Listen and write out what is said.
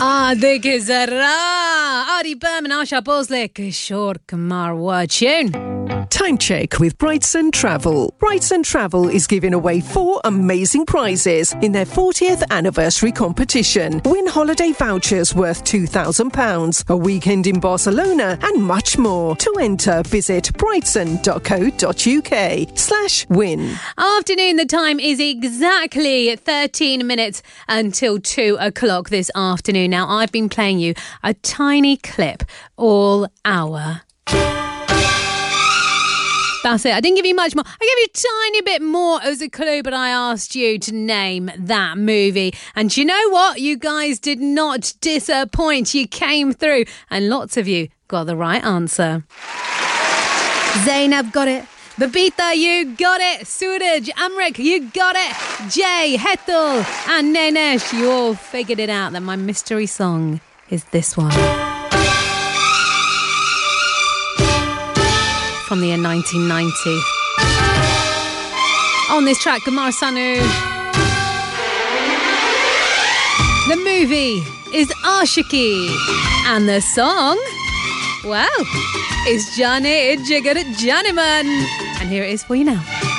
देखिए जरा Ari Berman, Asha Bosley, Kishore Kumar, what tune? Time check with Brightson Travel. Brightson Travel is giving away 4 amazing prizes in their 40th anniversary competition. Win holiday vouchers worth £2,000, a weekend in Barcelona and much more. To enter, visit brightson.co.uk/win. Afternoon, the time is exactly 13 minutes until 2 o'clock this afternoon. Now, I've been playing you a tiny clip all hour. That's it. I didn't give you much more. I gave you a tiny bit more as a clue, but I asked you to name that movie. And you know what? You guys did not disappoint. You came through, and lots of you got the right answer. Zainab got it. Babita, you got it. Suraj, Amrik, you got it. Jay, Hetal, and Nenesh, you all figured it out that my mystery song is this one. From the year 1990. On this track, Kumar Sanu. The movie is Ashiki. And the song, well, is Johnny Jigger Johnnyman. And here it is for you now.